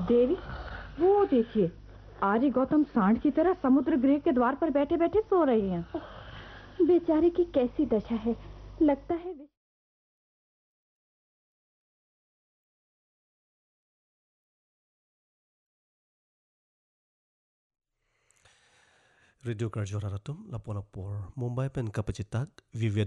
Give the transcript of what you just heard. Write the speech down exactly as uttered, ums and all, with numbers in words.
देवी, वो देखिए, आज ही गौतम सांड की तरह समुद्र गृह के द्वार पर बैठे बैठे सो रहे हैं। बेचारे की कैसी दशा है, लगता है। Radio Karjo Raratum, Lapuan Apor, Mumbai pen kapacitat, Vivian